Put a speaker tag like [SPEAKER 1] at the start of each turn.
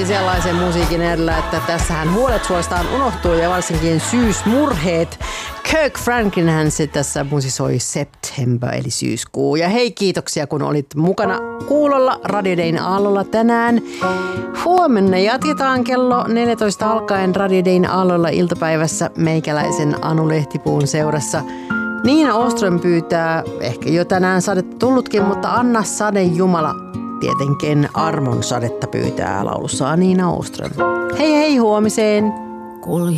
[SPEAKER 1] oltiin sellaisen musiikin edellä, että tässähän huolet suostaan unohtuu ja varsinkin syysmurheet. Kirk Franklinhän se tässä musisoi September eli syyskuu. Ja hei, kiitoksia kun olit mukana kuulolla Radio Dayn aallolla tänään. Huomenna jatketaan kello 14 alkaen Radio Dayn aallolla iltapäivässä meikäläisen Anu Lehtipuun seurassa. Niina Åström pyytää, ehkä jo tänään sadetta tullutkin, mutta Anna Sade Jumala tietenkin armon sadetta pyytää laulussaan Niina Åström. Hei hei, huomiseen!